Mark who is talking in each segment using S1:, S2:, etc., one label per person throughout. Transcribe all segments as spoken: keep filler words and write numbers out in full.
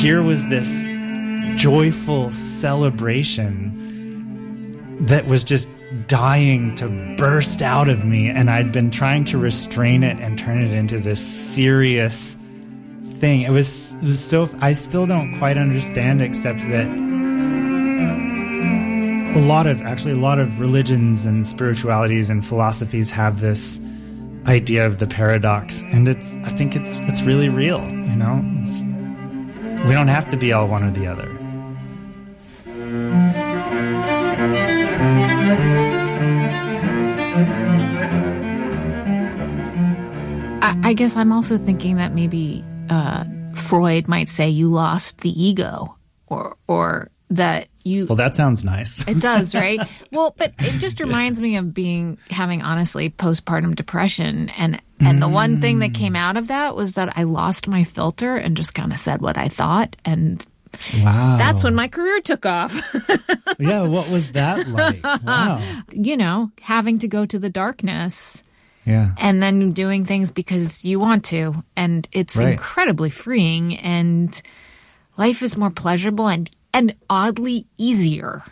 S1: here was this joyful celebration that was just dying to burst out of me, and I'd been trying to restrain it and turn it into this serious thing. It was, it was so, I still don't quite understand, except that a lot of, actually a lot of religions and spiritualities and philosophies have this idea of the paradox, and it's, I think it's, it's really real, you know? It's, we don't have to be all one or the other.
S2: I, I guess I'm also thinking that maybe uh, Freud might say you lost the ego, or or that you...
S1: Well, that sounds nice.
S2: It does, right? Well, but it just reminds me of being, having honestly postpartum depression. And, and mm. the one thing that came out of that was that I lost my filter and just kind of said what I thought. And
S1: wow.
S2: That's when my career took off.
S1: Yeah, what was that like? Wow.
S2: You know, having to go to the darkness.
S1: Yeah.
S2: And then doing things because you want to. And it's right. incredibly freeing. And life is more pleasurable and And oddly easier.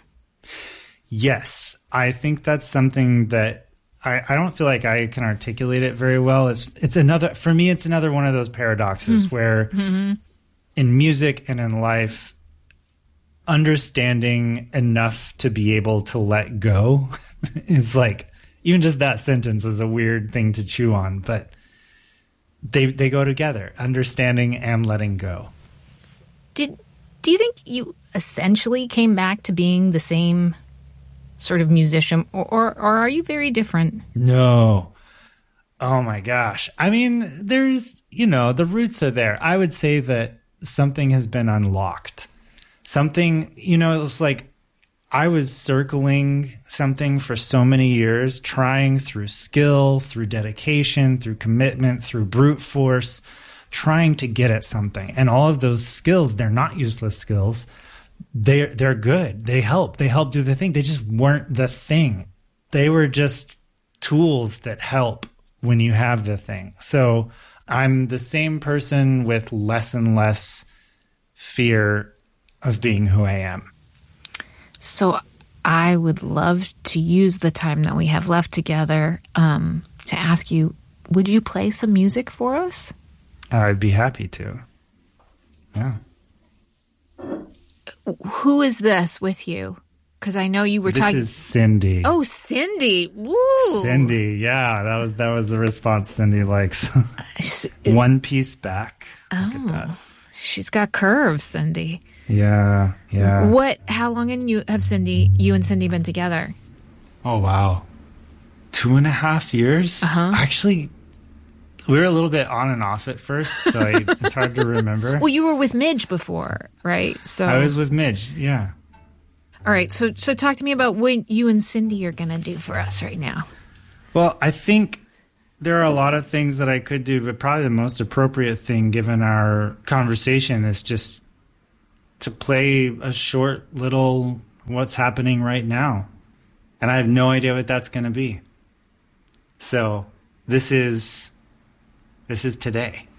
S1: Yes. I think that's something that I, I don't feel like I can articulate it very well. It's it's another, for me, it's another one of those paradoxes mm-hmm. where mm-hmm. in music and in life, understanding enough to be able to let go is like, even just that sentence is a weird thing to chew on, but they they go together, understanding and letting go.
S2: Did Do you think you essentially came back to being the same sort of musician, or, or, or are you very different?
S1: No. Oh my gosh. I mean, there's, you know, the roots are there. I would say that something has been unlocked. Something, you know, it's like I was circling something for so many years, trying through skill, through dedication, through commitment, through brute force, trying to get at something. And all of those skills, they're not useless skills. They're, they're good. They help. They help do the thing. They just weren't the thing. They were just tools that help when you have the thing. So I'm the same person with less and less fear of being who I am.
S2: So I would love to use the time that we have left together um, to ask you, would you play some music for us?
S1: I'd be happy to. Yeah.
S2: Who is this with you? Because I know you were talking.
S1: This is Cindy.
S2: Oh, Cindy! Woo!
S1: Cindy, yeah, that was that was the response Cindy likes. One piece back.
S2: Oh,
S1: Look at that.
S2: She's got curves, Cindy.
S1: Yeah, yeah.
S2: What? How long have you have Cindy? You and Cindy been together?
S1: Oh wow, two and a half years.
S2: Uh-huh.
S1: Actually, we were a little bit on and off at first, so I, it's hard to remember.
S2: Well, you were with Midge before, right? So
S1: I was with Midge. Yeah.
S2: All right, so so talk to me about what you and Cindy are going to do for us right now.
S1: Well, I think there are a lot of things that I could do, but probably the most appropriate thing, given our conversation, is just to play a short little what's happening right now. And I have no idea what that's going to be. So this is this is today.